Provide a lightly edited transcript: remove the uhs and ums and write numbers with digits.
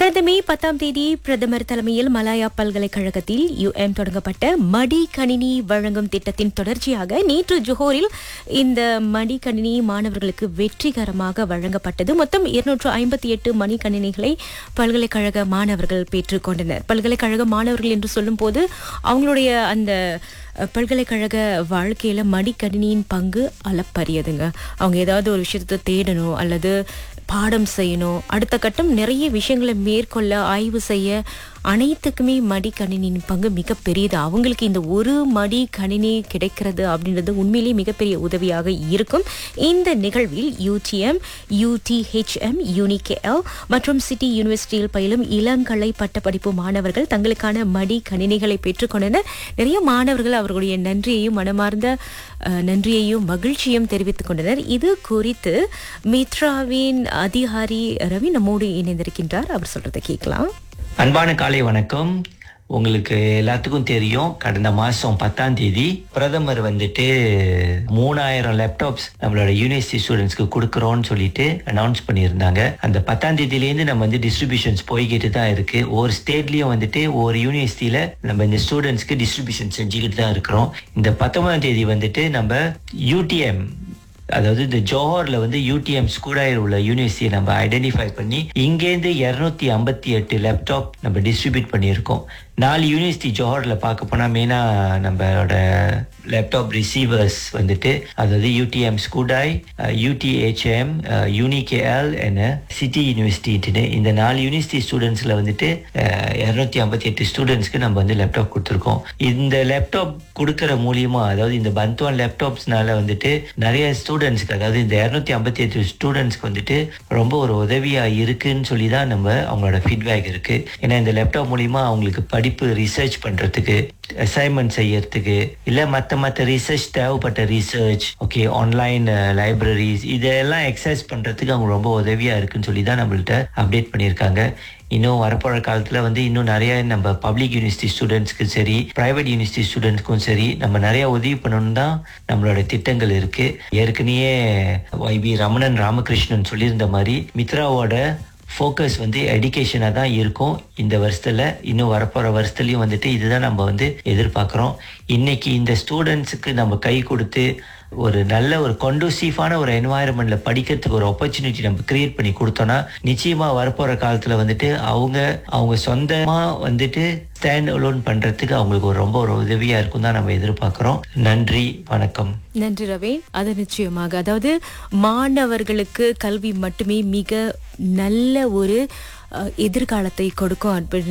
கடந்த மே 10ஆம் தேதி பிரதமர் தலைமையில் மலாயா பல்கலைக்கழகத்தில் தொடங்கப்பட்ட மடி கணினி வழங்கும் திட்டத்தின் தொடர்ச்சியாக நேற்று ஜோஹரில் இந்த மடி கணினி மாணவர்களுக்கு வெற்றிகரமாக வழங்கப்பட்டது. மொத்தம் 258 மடிக்கணினிகளை பல்கலைக்கழக மாணவர்கள் பெற்றுக்கொண்டனர். பல்கலைக்கழக மாணவர்கள் என்று சொல்லும்போது அவங்களுடைய அந்த பல்கலைக்கழக வாழ்க்கையில மடிக்கணினியின் பங்கு அளப்பரியதுங்க. அவங்க ஏதாவது ஒரு விஷயத்தை தேடணும் அல்லது பாடம் செய்யணும், அடுத்த கட்டம் நிறைய விஷயங்களை மேற்கொள்ள ஆய்வு செய்ய அனைத்துக்குமே மடிக்கணினியின் பங்கு மிக பெரியது. அவங்களுக்கு இந்த ஒரு மடிக்கணினி கிடைக்கிறது அப்படின்றது உண்மையிலேயே மிகப்பெரிய உதவியாக இருக்கும். இந்த நிகழ்வில் UTM, UTHM, UNIKL மற்றும் சிட்டி யூனிவர்சிட்டியில் பயிலும் இளங்கலை பட்டப்படிப்பு மாணவர்கள் தங்களுக்கான மடிக்கணினிகளை பெற்றுக்கொண்டனர். நிறைய மாணவர்கள் அவர்களுடைய நன்றியையும் மனமார்ந்த நன்றியையும் மகிழ்ச்சியும் தெரிவித்துக் கொண்டனர். இது குறித்து மித்ராவின் அதிகாரி ரவி நம்மோடு இணைந்திருக்கின்றார். அவர் சொல்றதை கேட்கலாம். அன்பான காலை வணக்கம். உங்களுக்கு எல்லாத்துக்கும் தெரியும், கடந்த மாசம் 10ஆம் தேதி பிரதமர் 3000 லேப்டாப்ஸ் நம்மளோட யூனிவர்சிட்டி ஸ்டூடெண்ட்ஸ்க்கு கொடுக்கறோம்னு சொல்லிட்டு அனௌன்ஸ் பண்ணியிருந்தாங்க. அந்த 10ஆம் தேதியிலேருந்து நம்ம டிஸ்ட்ரிபியூஷன்ஸ் போய்கிட்டு தான் இருக்கு. ஒவ்வொரு ஸ்டேட்லயும் ஒவ்வொரு யூனிவர்சிட்டியில நம்ம இந்த ஸ்டூடெண்ட்ஸ்க்கு டிஸ்ட்ரிபியூஷன் செஞ்சுக்கிட்டு தான் இருக்கிறோம். இந்த 19ஆம் தேதி நம்ம UTM, அதாவது இந்த ஜோஹர்ல UTM ஸ்கூடாயில் உள்ள யூனிவர்சிட்டியை நம்ம ஐடென்டிஃபை பண்ணி இங்கேருந்து 258 லேப்டாப் நம்ம டிஸ்ட்ரிபியூட் பண்ணியிருக்கோம். 4 யூனிவர்சிட்டி ஜோஹர்ல பார்க்க போனா மெயினா நம்மளோட லேப்டாப் ரிசீவர்ஸ் அதாவது UTM Skudai, UTHM, UNIKL and city university. இந்த 4 யூனிவர்சிட்டி ஸ்டூடெண்ட்ஸ்ல 258 ஸ்டூடெண்ட்ஸ்க்கு நம்ம லேப்டாப் கொடுத்துருக்கோம். இந்த லேப்டாப் கொடுக்கற மூலியமா, அதாவது இந்த பந்துவான் லேப்டாப்ஸ்னால நிறைய ஸ்டூடெண்ட்ஸ்க்கு, அதாவது இந்த 258 ஸ்டூடெண்ட்ஸ்க்கு ரொம்ப ஒரு உதவியா இருக்குன்னு சொல்லி தான் அவங்களோட ஃபீட்பேக் இருக்கு. ஏன்னா இந்த லேப்டாப் மூலியமா அவங்களுக்கு படிப்பு ரிசர்ச் பண்றதுக்கு, அசைன்மெண்ட் செய்யறதுக்கு, இல்ல மத்த ரிசர்ச் தேவைப்பட்ட ரிசர்ச், ஆன்லைன் லைப்ரரிஸ் இதெல்லாம் எக்ஸஸ் பண்றதுக்கு அவங்க ரொம்ப உதவியா இருக்குன்னு சொல்லி தான் நம்மள்ட்ட அப்டேட் பண்ணியிருக்காங்க. இன்னும் வரப்போற காலத்துல இன்னும் நிறைய நம்ம பப்ளிக் யூனிவர்சிட்டி ஸ்டூடெண்ட்ஸ்க்கு சரி, பிரைவேட் யூனிவர்சிட்டி ஸ்டூடெண்ட்ஸ்க்கும் சரி நம்ம நிறைய உதவி பண்ணணும் தான் நம்மளோட திட்டங்கள் இருக்கு. ஏற்கனவே YB ரமணன் ராமகிருஷ்ணன் சொல்லியிருந்த மாதிரி மித்ராவோட ஃபோக்கஸ் எஜுகேஷனா தான் இருக்கும். இந்த வருஷத்துல இன்னும் வரப்போற வருஷத்துலயும் இதுதான் நம்ம எதிர்பார்க்கிறோம். இன்னைக்கு இந்த ஸ்டூடெண்ட்ஸுக்கு நம்ம கை கொடுத்து ஒரு நல்ல ஒரு கண்டூசிவான ஒரு என்வாயரன்மெண்ட்ல படிக்கிறதுக்கு ஒரு ஆப்பர்ச்சுனிட்டி நம்ம கிரியேட் பண்ணி கொடுத்தோம்னா நிச்சயமா வரப்போற காலத்துல அவங்க சொந்தமா ஸ்டாண்ட் அலோன் பண்றதுக்கு அவங்களுக்கு ரொம்ப ஒரு உதவியா இருக்கும் தான் நம்ம எதிர்பார்க்கிறோம். நன்றி, வணக்கம். நன்றி ரவி. அது நிச்சயமாக, அதாவது மாணவர்களுக்கு கல்வி மட்டுமே மிக நல்ல ஒரு எதிர்காலத்தை கொடுக்கும்.